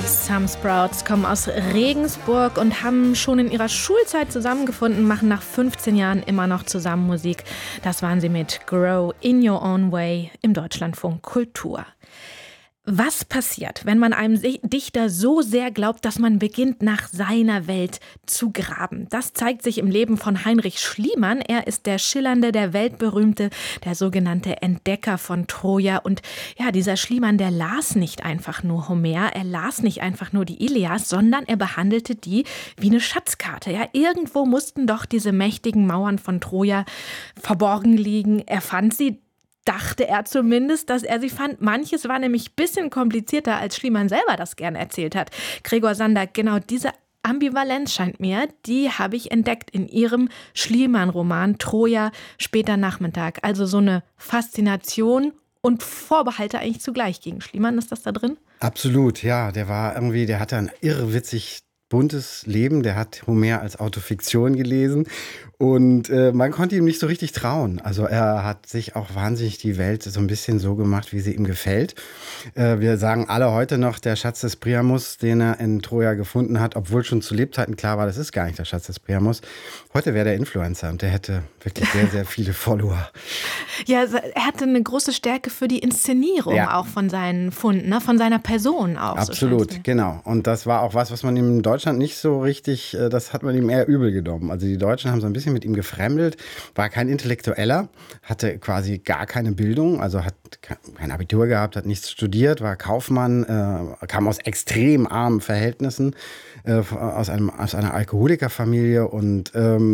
Some Sprouts kommen aus Regensburg und haben schon in ihrer Schulzeit zusammengefunden, machen nach 15 Jahren immer noch zusammen Musik. Das waren sie mit Grow in Your Own Way im Deutschlandfunk Kultur. Was passiert, wenn man einem Dichter so sehr glaubt, dass man beginnt, nach seiner Welt zu graben? Das zeigt sich im Leben von Heinrich Schliemann. Er ist der schillernde, der weltberühmte, der sogenannte Entdecker von Troja. Und ja, dieser Schliemann, der las nicht einfach nur Homer, er las nicht einfach nur die Ilias, sondern er behandelte die wie eine Schatzkarte. Ja, irgendwo mussten doch diese mächtigen Mauern von Troja verborgen liegen. Er fand sie, dachte er zumindest, dass er sie fand. Manches war nämlich ein bisschen komplizierter, als Schliemann selber das gerne erzählt hat. Gregor Sander, genau diese Ambivalenz scheint mir, die habe ich entdeckt in Ihrem Schliemann-Roman Troja, später Nachmittag. Also so eine Faszination und Vorbehalte eigentlich zugleich gegen Schliemann. Ist das da drin? Absolut, ja. Der hatte ein irrwitzig buntes Leben. Der hat Homer als Autofiktion gelesen. Und man konnte ihm nicht so richtig trauen. Also er hat sich auch wahnsinnig die Welt so ein bisschen so gemacht, wie sie ihm gefällt. Wir sagen alle heute noch, der Schatz des Priamus, den er in Troja gefunden hat, obwohl schon zu Lebzeiten klar war, das ist gar nicht der Schatz des Priamus. Heute wäre der Influencer und der hätte wirklich sehr, sehr viele Follower. Ja, er hatte eine große Stärke für die Inszenierung auch von seinen Funden, ne? Von seiner Person auch. Absolut, so genau. Und das war auch was man ihm in Deutschland nicht so richtig, das hat man ihm eher übel genommen. Also die Deutschen haben so ein bisschen mit ihm gefremdelt, war kein Intellektueller, hatte quasi gar keine Bildung, also hat kein Abitur gehabt, hat nichts studiert, war Kaufmann, kam aus extrem armen Verhältnissen, aus einer Alkoholikerfamilie und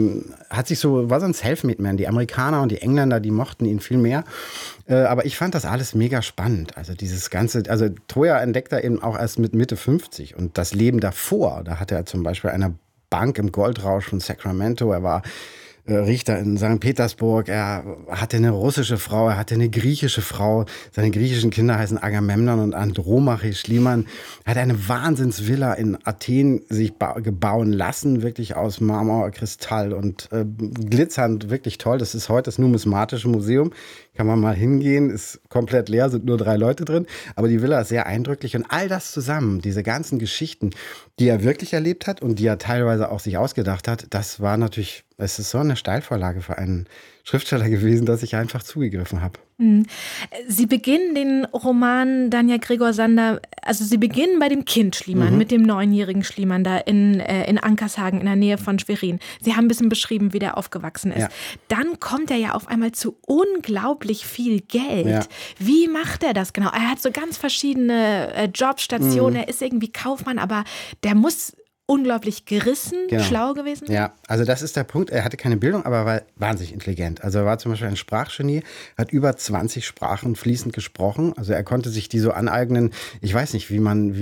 war so ein Selfmade-Man. Die Amerikaner und die Engländer, die mochten ihn viel mehr. Aber ich fand das alles mega spannend. Also dieses Ganze, also Troja entdeckt er eben auch erst mit Mitte 50 und das Leben davor, da hatte er zum Beispiel eine Bank im Goldrausch von Sacramento, er war Richter in St. Petersburg, er hatte eine russische Frau, er hatte eine griechische Frau, seine griechischen Kinder heißen Agamemnon und Andromache. Schliemann hat eine Wahnsinnsvilla in Athen sich gebauen lassen, wirklich aus Marmor, Kristall und glitzernd, wirklich toll. Das ist heute das Numismatische Museum, kann man mal hingehen, ist komplett leer, sind nur 3 Leute drin, aber die Villa ist sehr eindrücklich und all das zusammen, diese ganzen Geschichten, die er wirklich erlebt hat und die er teilweise auch sich ausgedacht hat, das war natürlich, es ist so eine Steilvorlage für einen Schriftsteller gewesen, dass ich einfach zugegriffen habe. Sie beginnen den Roman, dann ja Gregor Sander, also Sie beginnen bei dem Kind Schliemann, mit dem 9-jährigen Schliemann da in Ankershagen in der Nähe von Schwerin. Sie haben ein bisschen beschrieben, wie der aufgewachsen ist. Ja. Dann kommt er ja auf einmal zu unglaublich viel Geld. Ja. Wie macht er das genau? Er hat so ganz verschiedene Jobstationen, er ist irgendwie Kaufmann, aber der muss unglaublich gerissen, schlau gewesen? Ja, also das ist der Punkt. Er hatte keine Bildung, aber er war wahnsinnig intelligent. Also er war zum Beispiel ein Sprachgenie, hat über 20 Sprachen fließend gesprochen. Also er konnte sich die so aneignen. Ich weiß nicht,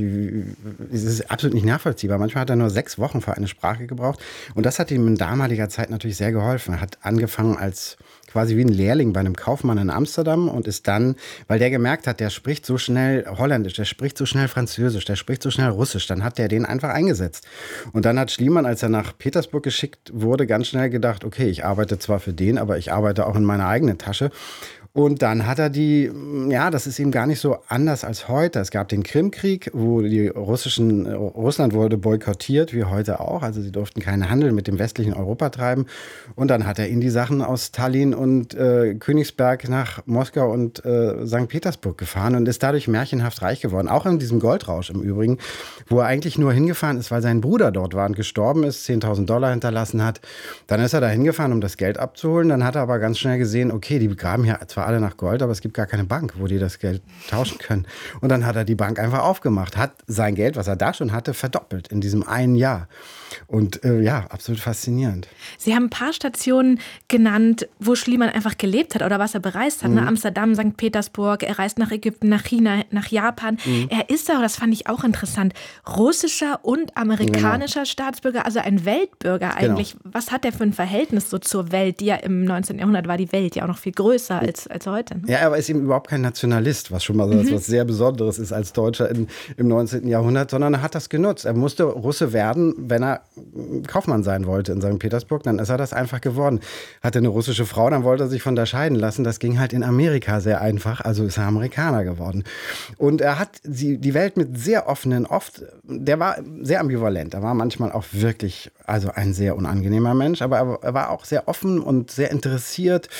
es ist absolut nicht nachvollziehbar. Manchmal hat er nur 6 Wochen für eine Sprache gebraucht. Und das hat ihm in damaliger Zeit natürlich sehr geholfen. Er hat angefangen als quasi wie ein Lehrling bei einem Kaufmann in Amsterdam und ist dann, weil der gemerkt hat, der spricht so schnell Holländisch, der spricht so schnell Französisch, der spricht so schnell Russisch, dann hat der den einfach eingesetzt. Und dann hat Schliemann, als er nach Petersburg geschickt wurde, ganz schnell gedacht, okay, ich arbeite zwar für den, aber ich arbeite auch in meiner eigenen Tasche. Und dann hat er das ist ihm gar nicht so anders als heute. Es gab den Krimkrieg, wo Russland wurde boykottiert, wie heute auch. Also sie durften keinen Handel mit dem westlichen Europa treiben. Und dann hat er ihnen die Sachen aus Tallinn und Königsberg nach Moskau und St. Petersburg gefahren und ist dadurch märchenhaft reich geworden. Auch in diesem Goldrausch im Übrigen, wo er eigentlich nur hingefahren ist, weil sein Bruder dort war und gestorben ist, $10.000 hinterlassen hat. Dann ist er da hingefahren, um das Geld abzuholen. Dann hat er aber ganz schnell gesehen, okay, die begraben hier zwar alle nach Gold, aber es gibt gar keine Bank, wo die das Geld tauschen können. Und dann hat er die Bank einfach aufgemacht, hat sein Geld, was er da schon hatte, verdoppelt in diesem einen Jahr. Und absolut faszinierend. Sie haben ein paar Stationen genannt, wo Schliemann einfach gelebt hat oder was er bereist hat. Ne? Amsterdam, St. Petersburg, er reist nach Ägypten, nach China, nach Japan. Er ist auch, das fand ich auch interessant, russischer und amerikanischer Staatsbürger, also ein Weltbürger eigentlich. Was hat er für ein Verhältnis so zur Welt, die ja im 19. Jahrhundert war die Welt ja auch noch viel größer als als heute. Ne? Ja, er ist eben überhaupt kein Nationalist, was schon mal so was sehr Besonderes ist als Deutscher im 19. Jahrhundert, sondern er hat das genutzt. Er musste Russe werden, wenn er Kaufmann sein wollte in St. Petersburg, dann ist er das einfach geworden. Hatte eine russische Frau, dann wollte er sich von der scheiden lassen. Das ging halt in Amerika sehr einfach, also ist er Amerikaner geworden. Und er hat die Welt mit sehr offenen, der war sehr ambivalent. Er war manchmal auch wirklich, also ein sehr unangenehmer Mensch, aber er war auch sehr offen und sehr interessiert